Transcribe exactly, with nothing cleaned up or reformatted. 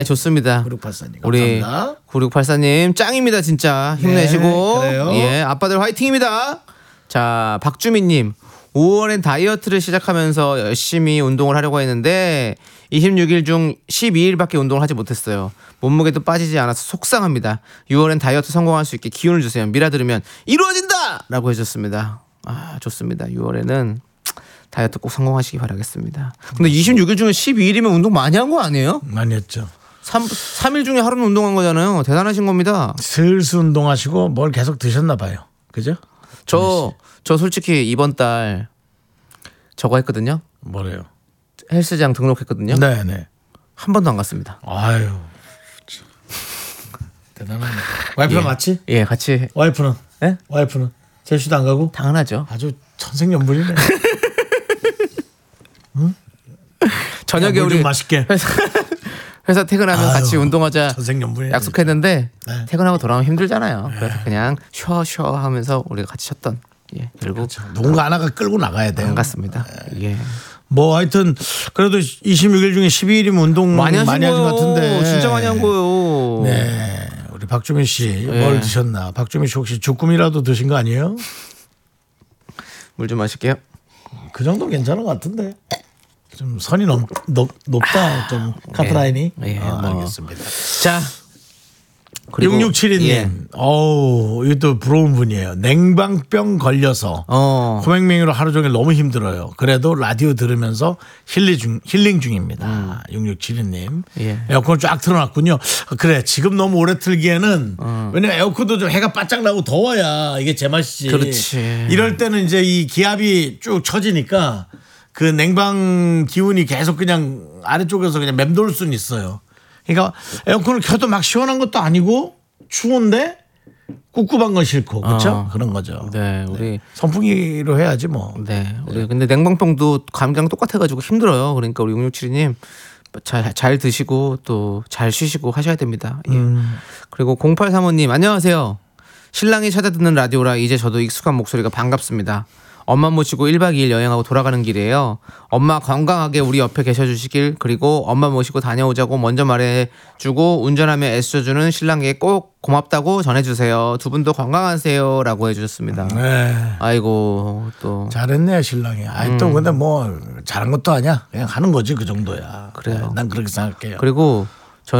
좋습니다. 구육팔사님 우리 감사합니다. 구육팔사님 짱입니다. 진짜 힘내시고. 네, 그래요. 예, 아빠들 화이팅입니다. 자, 박주민님. 오월엔 다이어트를 시작하면서 열심히 운동을 하려고 했는데 이십육 일 중 십이 일밖에 운동을 하지 못했어요. 몸무게도 빠지지 않아서 속상합니다. 유월엔 다이어트 성공할 수 있게 기운을 주세요. 미라 들으면 이루어진다! 라고 해줬습니다. 아, 좋습니다. 유월에는 다이어트 꼭 성공하시기 바라겠습니다. 근데 이십육 일 중에 십이 일이면 운동 많이 한 거 아니에요? 많이 했죠. 삼, 삼 일 중에 하루는 운동한 거잖아요. 대단하신 겁니다. 슬슬 운동하시고 뭘 계속 드셨나 봐요. 그죠? 저, 저 솔직히 이번 달 저거 했거든요. 뭐래요? 헬스장 등록했거든요. 네네. 한 번도 안 갔습니다. 아유, 참. 대단하네. 와이프랑 예. 같이? 예, 같이. 와이프는? 예? 와이프는? 제주도 안 가고? 당연하죠. 아주 천생연분이네. 저녁에 야, 물좀 우리 맛있게. 회사, 회사 퇴근하면 아유, 같이 운동하자 천생연분이네. 약속했는데 네. 퇴근하고 돌아오면 힘들잖아요. 그래서 그냥 쉬어 쉬어 하면서 우리가 같이 쉬었던. 예, 결국 누군가 하나가 끌고 나가야 돼요. 안 갔습니다. 예. 뭐 하여튼 그래도 이십육 일 중에 십이 일이면 운동 많이 하신 많이 하신 것 거예요. 같은데. 진짜 많이 한 거예요. 네. 우리 박주민 씨 예. 뭘 드셨나? 박주민 씨 혹시 주꾸미라도 드신 거 아니에요? 물 좀 마실게요. 그 정도 괜찮은 것 같은데. 좀 선이 높, 높, 높다. 좀 카트라인이. 예, 아, 뭐. 알겠습니다. 자. 그리고 육육칠이 님. 예. 어우, 이것도 부러운 분이에요. 냉방병 걸려서 어. 코맹맹이로 하루 종일 너무 힘들어요. 그래도 라디오 들으면서 힐링, 중, 힐링 중입니다. 음. 육육칠이 님. 예. 에어컨 쫙 틀어놨군요. 그래, 지금 너무 오래 틀기에는 어. 왜냐면 에어컨도 좀 해가 바짝 나고 더워야 이게 제맛이지. 그렇지. 이럴 때는 이제 이 기압이 쭉 처지니까 그 냉방 기운이 계속 그냥 아래쪽에서 그냥 맴돌 수는 있어요. 그러니까 에어컨을 켜도 막 시원한 것도 아니고 추운데 꿉꿉한 건 싫고 그렇죠? 어. 그런 거죠. 네, 우리 선풍기로 해야지 뭐. 네, 우리 근데 냉방병도 감기랑 똑같아가지고 힘들어요. 그러니까 우리 육육칠이 님 잘, 잘 드시고 또 잘 쉬시고 하셔야 됩니다. 예. 음. 그리고 공팔삼오 님 안녕하세요. 신랑이 찾아 듣는 라디오라 이제 저도 익숙한 목소리가 반갑습니다. 엄마 모시고 일박 이일 여행하고 돌아가는 길이에요. 엄마 건강하게 우리 옆에 계셔주시길, 그리고 엄마 모시고 다녀오자고 먼저 말해주고 운전하며 애써주는 신랑에게 꼭 고맙다고 전해주세요. 두 분도 건강하세요 라고 해주셨습니다. 네. 아이고 또 잘했네 신랑이. 아이 또 근데 뭐 잘한 것도 아니야. 그냥 하는 거지 그 정도야. 그래요. 네, 난 그렇게 생각해요. 그리고